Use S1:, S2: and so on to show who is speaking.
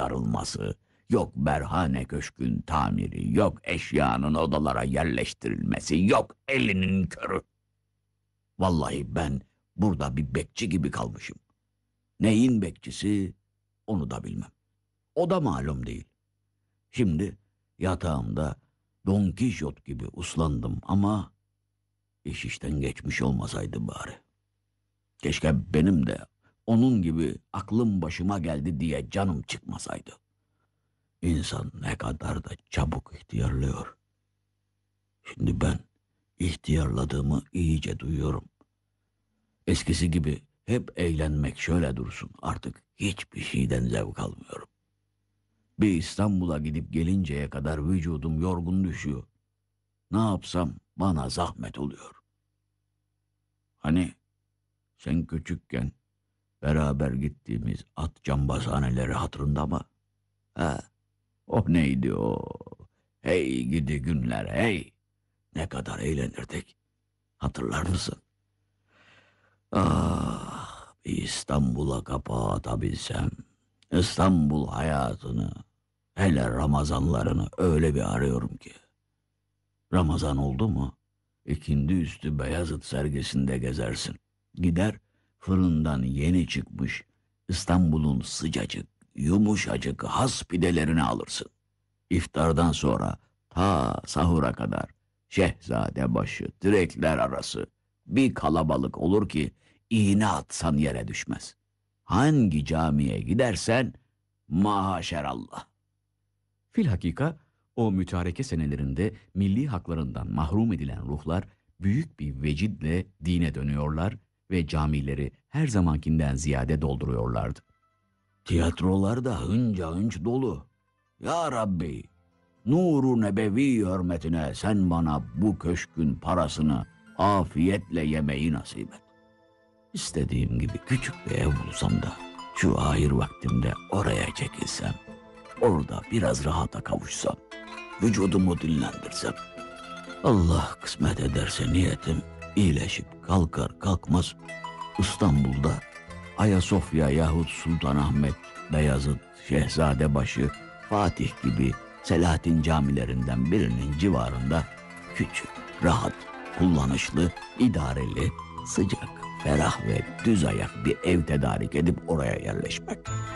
S1: aktarılması, yok Berhane Köşk'ün tamiri, yok eşyanın odalara yerleştirilmesi, yok elinin körü. Vallahi ben burada bir bekçi gibi kalmışım. Neyin bekçisi onu da bilmem. O da malum değil. Şimdi yatağımda Don Kişot gibi uslandım ama iş işten geçmiş olmasaydı bari. Keşke benim de onun gibi aklım başıma geldi diye canım çıkmasaydı. İnsan ne kadar da çabuk ihtiyarlıyor. Şimdi ben ihtiyarladığımı iyice duyuyorum. Eskisi gibi hep eğlenmek şöyle dursun, artık hiçbir şeyden zevk almıyorum. Bir İstanbul'a gidip gelinceye kadar vücudum yorgun düşüyor. Ne yapsam bana zahmet oluyor. Hani sen küçükken beraber gittiğimiz at cambazhaneleri hatırında mı? Ha, o neydi o? Hey gidi günler hey. Ne kadar eğlenirdik. Hatırlar mısın? Ah, bir İstanbul'a kapağı atabilsem. İstanbul hayatını, hele Ramazanlarını öyle bir arıyorum ki. Ramazan oldu mu? İkindi üstü Beyazıt sergisinde gezersin. Gider fırından yeni çıkmış İstanbul'un sıcacık, yumuşacık has pidelerini alırsın. İftardan sonra ta sahura kadar Şehzadebaşı, direkler arası bir kalabalık olur ki iğne atsan yere düşmez. Hangi camiye gidersen maşerallah.
S2: Filhakika o mütareke senelerinde milli haklarından mahrum edilen ruhlar büyük bir vecidle dine dönüyorlar ve camileri her zamankinden ziyade dolduruyorlardı.
S1: Tiyatrolar da hınca hınç dolu. Ya Rabbi, nuru nebevi hürmetine sen bana bu köşkün parasını afiyetle yemeyi nasip et. İstediğim gibi küçük bir ev bulsam da şu ahir vaktimde oraya çekilsem, orada biraz rahata kavuşsam, vücudumu dinlendirsem. Allah kısmet ederse niyetim iyileşip kalkar kalkmaz İstanbul'da Ayasofya yahut Sultanahmet, Beyazıt, Şehzadebaşı, Fatih gibi Selahattin camilerinden birinin civarında küçük, rahat, kullanışlı, idareli, sıcak, ferah ve düz ayak bir ev tedarik edip oraya yerleşmek.